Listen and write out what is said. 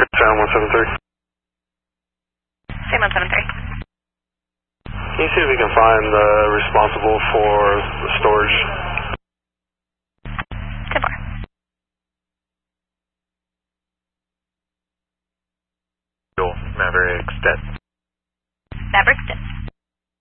Sound 173. Same 173. Can you see if we can find the responsible for the storage? 10-4. Maverick, dead. Maverick, dead.